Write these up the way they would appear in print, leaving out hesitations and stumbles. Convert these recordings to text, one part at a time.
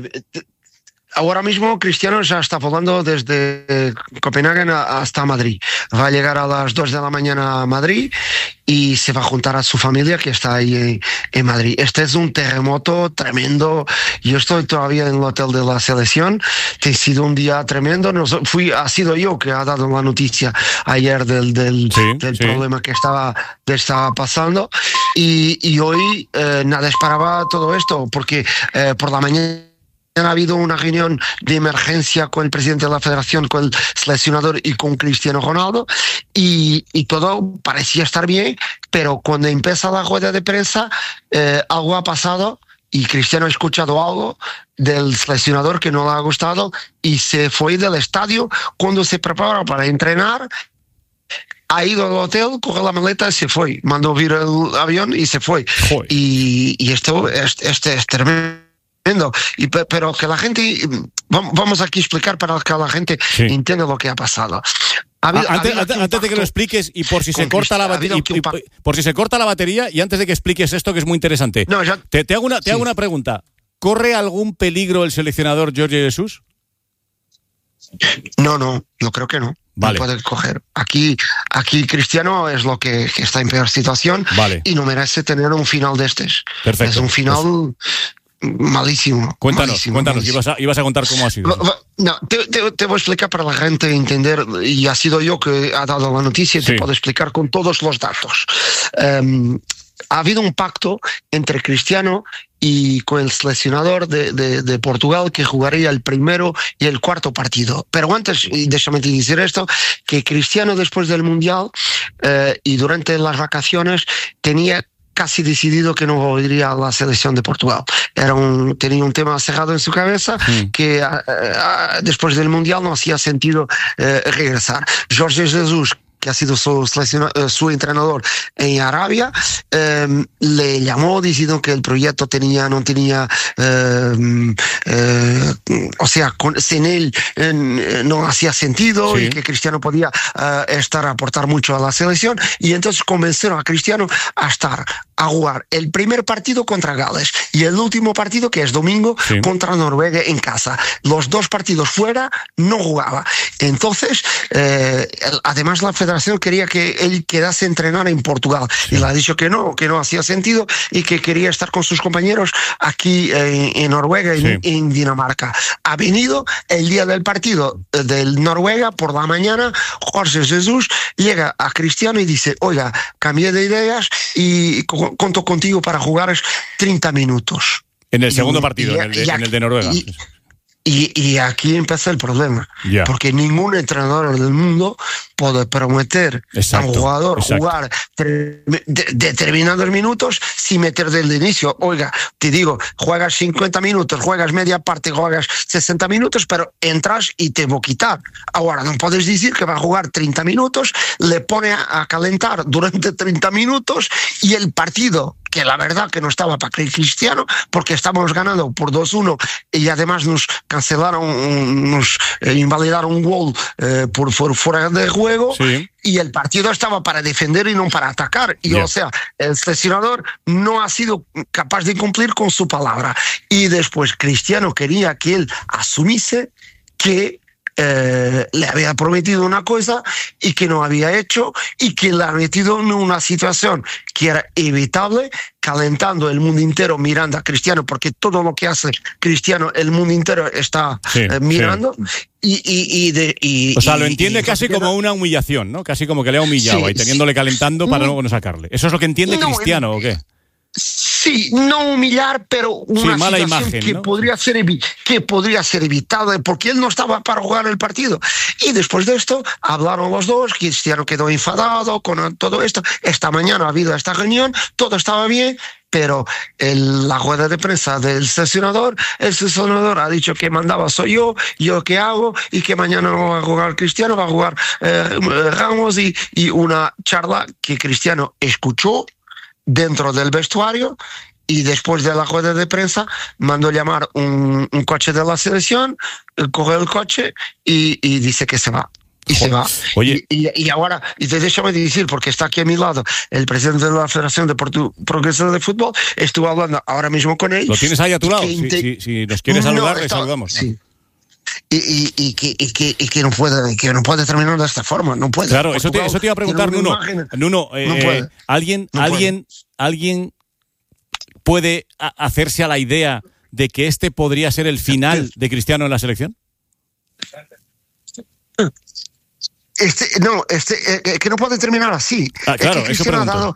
Ahora mismo Cristiano ya está volando desde Copenhague hasta Madrid. Va a llegar a las 2 de la mañana a Madrid y se va a juntar a su familia que está ahí en Madrid. Este es un terremoto tremendo. Yo estoy todavía en el hotel de la selección. Ha sido un día tremendo. Ha sido yo que ha dado la noticia ayer del problema que estaba pasando. Y hoy nada esperaba todo esto, porque por la mañana ha habido una reunión de emergencia con el presidente de la federación, con el seleccionador y con Cristiano Ronaldo, y todo parecía estar bien, pero cuando empieza la rueda de prensa algo ha pasado y Cristiano ha escuchado algo del seleccionador que no le ha gustado y se fue del estadio cuando se preparaba para entrenar. Ha ido al hotel, cogió la maleta y se fue. Mandó vir el avión y se fue. Y esto es tremendo. Pero que la gente, vamos aquí a explicar para que la gente entienda lo que ha pasado. Antes de que lo expliques y por si se corta la batería y antes de que expliques esto que es muy interesante, te hago una pregunta. ¿Corre algún peligro el seleccionador Jorge Jesús? No, yo creo que no. Vale. No puede coger. Aquí Cristiano es lo que está en peor situación, y no merece tener un final de estos. Perfecto. Es un final malísimo. Cuéntanos, ibas a contar cómo ha sido. No, te voy a explicar para la gente entender, y ha sido yo que ha dado la noticia y te puedo explicar con todos los datos. Ha habido un pacto entre Cristiano y con el seleccionador de Portugal que jugaría el primero y el cuarto partido. Pero antes, déjame decir esto, que Cristiano después del Mundial y durante las vacaciones tenía casi decidido que no iría a la selección de Portugal. Tenía un tema cerrado en su cabeza que después del Mundial no hacía sentido regresar. Jorge Jesús, que ha sido su entrenador en Arabia, le llamó diciendo que el proyecto no tenía, sin él no hacía sentido, y que Cristiano podía aportar mucho a la selección, y entonces convencieron a Cristiano a jugar el primer partido contra Gales y el último partido, que es domingo, contra Noruega en casa. Los dos partidos fuera no jugaba. Entonces, además la federación quería que él quedase a entrenar en Portugal, y le ha dicho que no hacía sentido y que quería estar con sus compañeros aquí en Noruega, en Dinamarca. Ha venido el día del partido del Noruega por la mañana. Jorge Jesús llega a Cristiano y dice: oiga, cambié de ideas y cuento contigo para jugar 30 minutos. En el segundo partido, en el de Noruega. Y aquí empieza el problema, porque ningún entrenador del mundo puede prometer a un jugador jugar determinados minutos sin meter desde el inicio. Oiga, te digo, juegas 50 minutos, juegas media parte, juegas 60 minutos, pero entras y te voy a quitar. Ahora, no puedes decir que va a jugar 30 minutos, le pone a calentar durante 30 minutos y el partido, que la verdad que no estaba para Cristiano, porque estábamos ganando por 2-1 y además nos cancelaron, nos invalidaron un gol por fuera de juego, y el partido estaba para defender y no para atacar. Y o sea, el seleccionador no ha sido capaz de cumplir con su palabra. Y después Cristiano quería que él asumiese que le había prometido una cosa y que no había hecho, y que le ha metido en una situación que era evitable, calentando el mundo entero mirando a Cristiano, porque todo lo que hace Cristiano el mundo entero está mirando. O sea, lo entiende casi como una humillación, ¿no? Casi como que le ha humillado y teniéndole calentando para luego no sacarle. ¿Eso es lo que entiende Cristiano o qué? Sí, no humillar, pero una mala situación imagen, que, ¿no? podría ser evitada, porque él no estaba para jugar el partido. Y después de esto hablaron los dos, Cristiano quedó enfadado con todo esto. Esta mañana ha habido esta reunión, todo estaba bien, pero la rueda de prensa del seleccionador, el seleccionador ha dicho que mandaba soy yo qué hago, y que mañana no va a jugar Cristiano, va a jugar Ramos, y una charla que Cristiano escuchó dentro del vestuario, y después de la rueda de prensa mandó llamar un coche de la selección, coge el coche y dice que se va. Y se va. Oye. Y ahora, déjame decir, porque está aquí a mi lado el presidente de la Federación de Progreso de Fútbol, estuve hablando ahora mismo con él. ¿Lo tienes ahí a tu lado? Si nos quieres saludar, le saludamos. Sí. Y que no puede terminar de esta forma, no puede. Claro, eso te iba a preguntar, Nuno. Nuno, ¿alguien puede hacerse a la idea de que este podría ser el final de Cristiano en la selección? Que no puede terminar así. Claro, es que Cristiano ha dado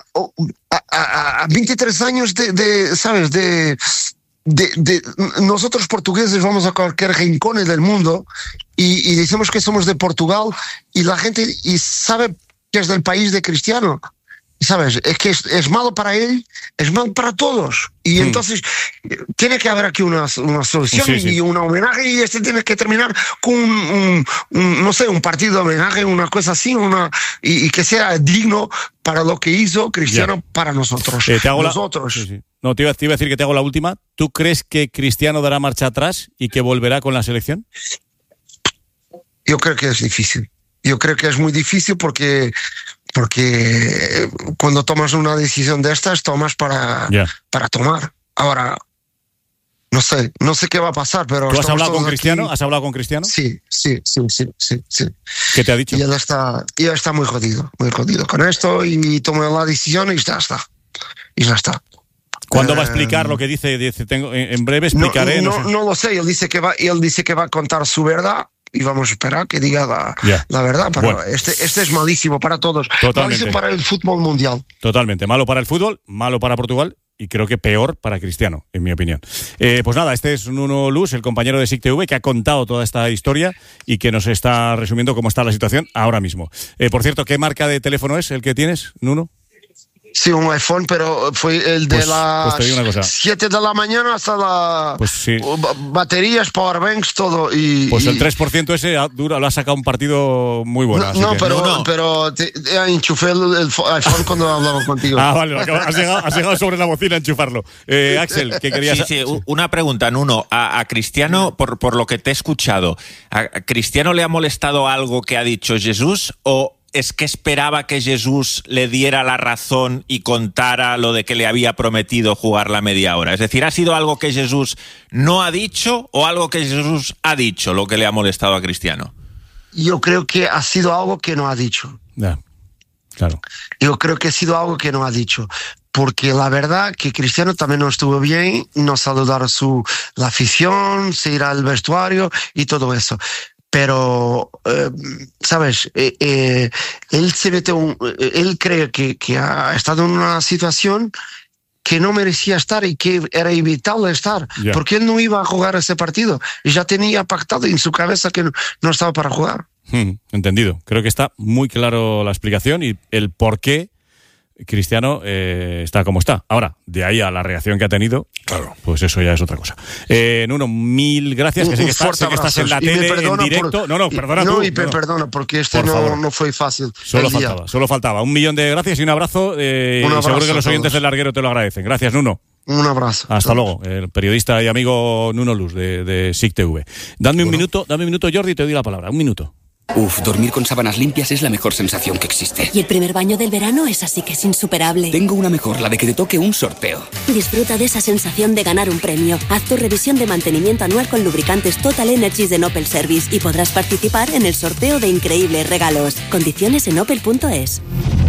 a 23 años ¿sabes? De nosotros portugueses vamos a cualquier rincón del mundo y decimos que somos de Portugal y la gente sabe que es del país de Cristiano. ¿Sabes? Es que es malo para él, es malo para todos. Y entonces tiene que haber aquí una solución y un homenaje, y tiene que terminar con un partido de homenaje, una cosa así, y que sea digno para lo que hizo Cristiano para nosotros. No, te iba a decir que te hago la última. ¿Tú crees que Cristiano dará marcha atrás y que volverá con la selección? Yo creo que es difícil. Yo creo que es muy difícil porque cuando tomas una decisión de estas, tomas para tomar. Ahora, no sé qué va a pasar, pero... ¿Tú has hablado con Cristiano? ¿Has hablado con Cristiano? Sí. ¿Qué te ha dicho? Y él está muy jodido con esto, y tomó la decisión y ya está. ¿Cuándo va a explicar lo que dice? En breve explicaré. No lo sé. Él dice que va a contar su verdad. Y vamos a esperar que diga la verdad. Pero bueno, este es malísimo para todos. Totalmente. Malísimo para el fútbol mundial. Totalmente. Malo para el fútbol, malo para Portugal y creo que peor para Cristiano, en mi opinión. Pues nada, este es Nuno Luz, el compañero de SIC TV, que ha contado toda esta historia y que nos está resumiendo cómo está la situación ahora mismo. Por cierto, ¿qué marca de teléfono es el que tienes, Nuno? Sí, un iPhone, pero fue el de las 7 de la mañana hasta la baterías, powerbanks, todo. Pues el 3% ese lo ha sacado un partido muy bueno. Pero enchufé el iPhone cuando hablaba contigo. Vale, has llegado sobre la bocina a enchufarlo. Axel, ¿qué querías? Sí, una pregunta, Nuno. A Cristiano, por lo que te he escuchado, ¿a Cristiano le ha molestado algo que ha dicho Jesús o es que esperaba que Jesús le diera la razón y contara lo de que le había prometido jugar la media hora? Es decir, ¿ha sido algo que Jesús no ha dicho o algo que Jesús ha dicho lo que le ha molestado a Cristiano? Yo creo que ha sido algo que no ha dicho. Claro. Yo creo que ha sido algo que no ha dicho. Porque la verdad que Cristiano también no estuvo bien, no saludar la afición, se ir al vestuario y todo eso. Pero, ¿sabes? Él se mete él cree que ha estado en una situación que no merecía estar y que era evitable estar, porque él no iba a jugar ese partido y ya tenía pactado en su cabeza que no estaba para jugar. Entendido. Creo que está muy claro la explicación y el por qué Cristiano está como está. Ahora, de ahí a la reacción que ha tenido, claro, pues eso ya es otra cosa. Nuno, mil gracias, que sé que estás en la tele, en directo. Perdona, porque no fue fácil. Solo faltaba. 1.000.000 de gracias y un abrazo. Seguro que los oyentes del Larguero te lo agradecen. Gracias, Nuno. Un abrazo. Hasta luego. El periodista y amigo Nuno Luz de SIC TV. Dame un minuto, Jordi, te doy la palabra. Un minuto. Dormir con sábanas limpias es la mejor sensación que existe. Y el primer baño del verano es así que es insuperable. Tengo una mejor, la de que te toque un sorteo. Disfruta de esa sensación de ganar un premio. Haz tu revisión de mantenimiento anual con lubricantes Total Energies de Opel Service y podrás participar en el sorteo de increíbles regalos. Condiciones en opel.es.